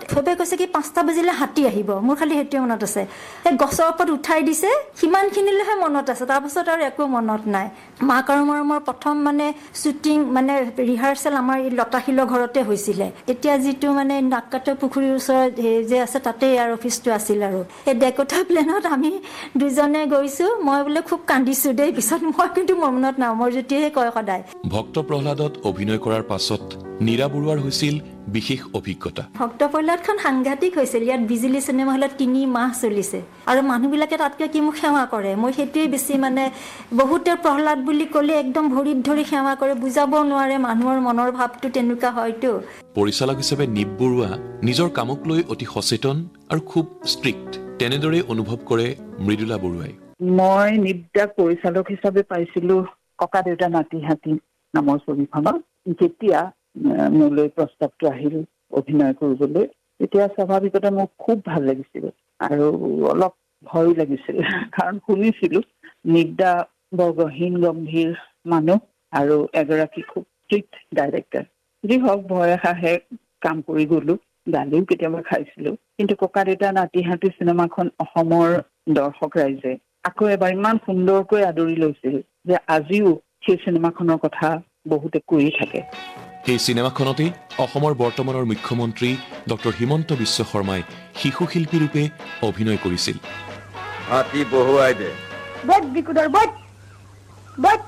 ভবে কৈছে কি 5টা বাজিলে হাতী আহিব মোৰ খালি হেতু মনত আছে এই গছৰ ওপৰত উঠাই দিছে সিমানখিনিলেহে মনত আছে তাৰপাছত আৰু একো মনত নাই মাক আৰু মোৰ প্ৰথম মানে শুটিং মানে ৰিহাৰ্সেল আমাৰ এই লতাশিলৰ ঘৰতে হৈছিলে এতিয়া যিটো মানে নাককাটা পুখুৰীৰ ওচৰত যে আছে তাতে ইয়াৰ অফিসটো আছিল আৰু এই ডেকোটা প্লেনত আমি দুজনে গৈছো মই বোলে খুব কান্দিছো দেই পিছত মই কিন্তু মনত নাই মোৰ যেতিয়াহে কয় সদায় ভক্ত প্ৰহ্লাদত অভিনয় কৰাৰ পাছত নীৰা বৰুৱাৰ হৈছিল বিশেষ অভিজ্ঞতা ভক্ত প্ৰহ্লাদখন সাংঘাতিক হৈছিল ইয়াত বিজুলী চিনেমা হলত 3 মাহ চলিছে আৰু মানুহবিলাকে তাতকৈ কি মোক সেৱা কৰে মই সেইটোৱে বেছি মানে বহুতে প্ৰহ্লাদ বুলি ক'লে একদম ভৰিত ধৰি সেৱা কৰে বুজাব নোৱাৰে মানুহৰ মনৰ ভাৱটো তেনেকুৱা হয়তো পৰিচালক হিচাপে নিপ বৰুৱা নিজৰ কামক লৈ অতি সচেতন আৰু খুব ষ্ট্ৰিক্ট তেনেদৰে অনুভৱ কৰে মৃদুলা বৰুৱাই মই নিপদাক পৰিচালক হিচাপে পাইছিলো ককা দেউতা নাতি হাতী নামৰ ছবিখনত যেতিয়া মোলৈ প্ৰস্তাৱটো আহিল অভিনয় কৰিবলৈ তেতিয়া স্বাভাৱিকতে মোক খুব ভাল লাগিছিল আৰু অলপ ভয় লাগিছিল কাৰণ শুনিছিলো নিপদা বৰ গহীন গম্ভীৰ মানুহ আৰু এগৰাকী খুব ষ্ট্ৰিক্ট ডাইৰেক্টৰ যি হওক ভয় খাহে কাম কৰি গলো গালিও কেতিয়াবা খাইছিলো কিন্তু ককা দেউতা নাতি হাতী চিনেমাখন অসমৰ দৰ্শক ৰাইজে আকৌ এবাৰ ইমান সুন্দৰকৈ আদৰি লৈছিল যে আজিও সেই চিনেমাখনৰ কথা বহুতে কৈ থাকে এই চিনেমাখনতে অসমৰ বৰ্তমানৰ মুখ্যমন্ত্ৰী ডক্টৰ হিমন্ত বিশ্ব শৰ্মাই শিশু শিল্পী ৰূপে অভিনয় কৰিছিল হাতী বহুৱাই দে বট বিকুদৰ বট বট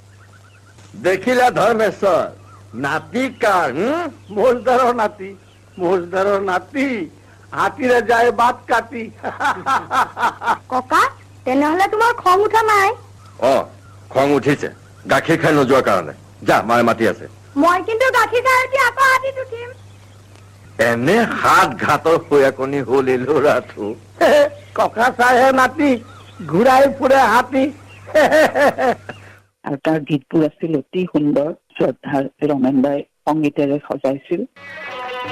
দেখিলা ধৰ্মেশ্বৰ নাতি কাৰ মৌজদাৰৰ নাতি হাতীৰে যায় বাট কাটি ককা তেনেহলে তোমাৰ খং উঠা নাই খং উঠিছে গাখীৰ খাই নোযোৱাৰ কাৰণে যা মায়ে মাতি আছে মই কিন্তু গাখীৰ খাই উঠি আকৌ হাতীত উঠিম এনে হাত ঘাটৰ হৈয়াকনি হল এই ল'ৰাটো ককা চাহে নাতি ঘূৰাই ফুৰে হাতী আৰু তাৰ গীতবোৰ আছিল অতি সুন্দৰ শ্ৰদ্ধাৰ ৰমেন দাই সংগীতেৰে সজাইছিল